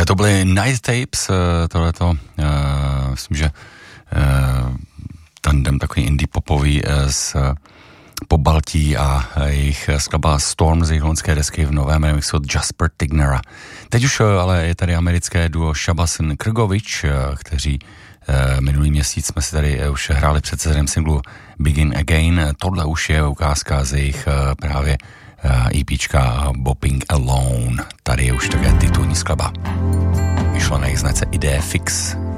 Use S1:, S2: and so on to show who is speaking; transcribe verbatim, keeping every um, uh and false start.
S1: To byly Night Tapes, tohleto, uh, myslím, že uh, tandem takový indie popový z Pobaltí a jejich skladba Storm z jejich loňské desky v novém remixu od Jasper Tignera. Teď už ale je tady americké duo Shabazz and Krgovič, kteří minulý měsíc jsme si tady už hráli před sezónem singlu Begin Again. Tohle už je ukázka z jejich právě EPčka Bopping Alone. Tady je už také titulní skladba. Vyšla na jejich značce Idea Fix.